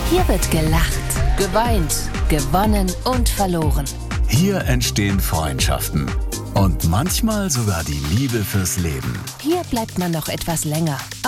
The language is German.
Hier wird gelacht, geweint, gewonnen und verloren. Hier entstehen Freundschaften und manchmal sogar die Liebe fürs Leben. Hier bleibt man noch etwas länger.